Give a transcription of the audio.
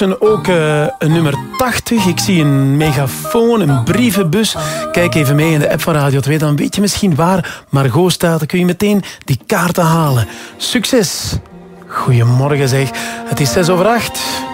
En ook een nummer 80. Ik zie een megafoon, een brievenbus. Kijk even mee in de app van Radio 2. Dan weet je misschien waar Margot staat. Dan kun je meteen die kaarten halen. Succes! Goedemorgen zeg. Het is 6:06.